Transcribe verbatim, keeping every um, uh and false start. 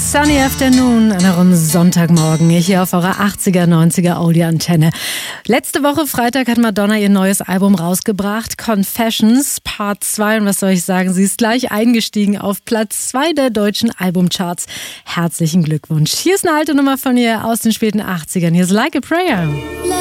Sunny Afternoon an eurem Sonntagmorgen hier auf eurer achtziger, neunziger Audi-Antenne. Letzte Woche Freitag hat Madonna ihr neues Album rausgebracht, Confessions Part zwei. Und was soll ich sagen, sie ist gleich eingestiegen auf Platz zwei der deutschen Albumcharts. Herzlichen Glückwunsch. Hier ist eine alte Nummer von ihr aus den späten achtzigern. Hier ist Like a Prayer.